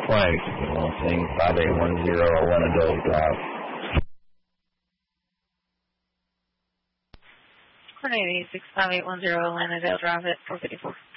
flank. Thing 5810 Lenadale Drive. Coordinate 865810 Lenadale Drive at 454.